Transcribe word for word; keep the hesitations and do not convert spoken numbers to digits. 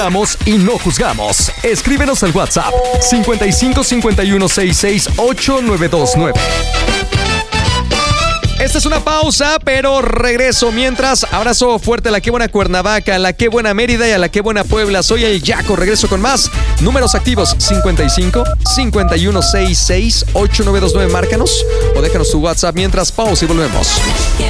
Y no juzgamos. Escríbenos al WhatsApp cincuenta y cinco cincuenta y uno sesenta y seis ocho nueve dos nueve. Esta es una pausa, pero regreso. Mientras, abrazo fuerte a la que buena Cuernavaca, a la que buena Mérida y a la que buena Puebla. Soy el Yaco, regreso con más. Números activos cincuenta y cinco cincuenta y uno sesenta y seis ocho nueve dos nueve. Márcanos o déjanos tu WhatsApp mientras pausa y volvemos.